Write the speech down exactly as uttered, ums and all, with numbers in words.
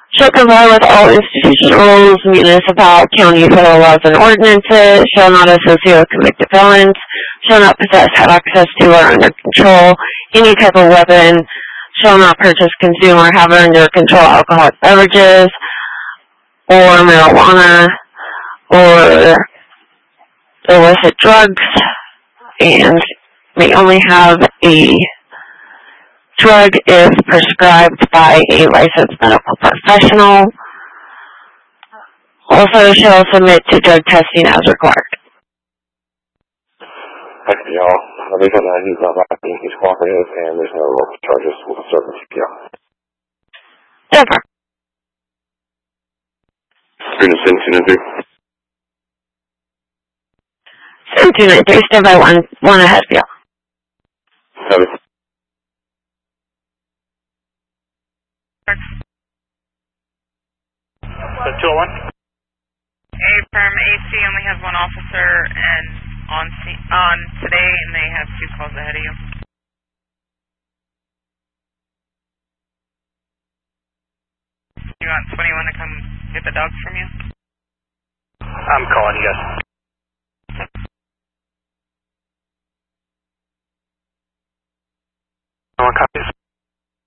Shall comply with all institutional rules, municipal, county, federal laws and ordinances. Shall not associate with convicted felons. Shall not possess, have access to, or under control any type of weapon. Shall not purchase, consume, or have under control alcoholic beverages or marijuana or illicit drugs, and may only have a drug if prescribed by a licensed medical professional. Also shall submit to drug testing as required. Actually, y'all, there's no he's not acting, he's cooperative, and there's no local charges with the service, yeah. Denver. Student seventeen ninety-three. seventeen ninety-three, stand by one, one ahead of you. Heavy. two oh one. A firm A C only has one officer and on scene, on today, and they have two calls ahead of you. You want twenty-one to come get the dogs from you? I'm calling you guys.